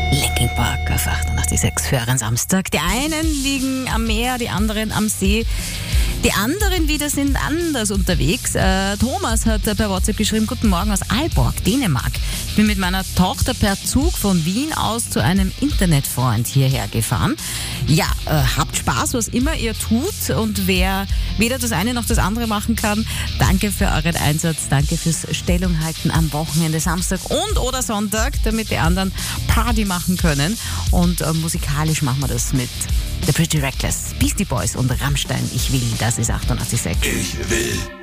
Linkin Park auf 88.6 für einen Samstag. Die einen liegen am Meer, die anderen am See. Die anderen wieder sind anders unterwegs. Thomas hat per WhatsApp geschrieben, guten Morgen aus Aalborg, Dänemark. Ich bin mit meiner Tochter per Zug von Wien aus zu einem Internetfreund hierher gefahren. Ja, habt Spaß, was immer ihr tut. Und wer weder das eine noch das andere machen kann, danke für euren Einsatz, danke fürs Stellunghalten am Wochenende, Samstag und oder Sonntag, damit die anderen Party machen können. Und musikalisch machen wir das mit The Pretty Reckless, Beastie Boys und Rammstein. Ich will, das ist 88.6. Ich will.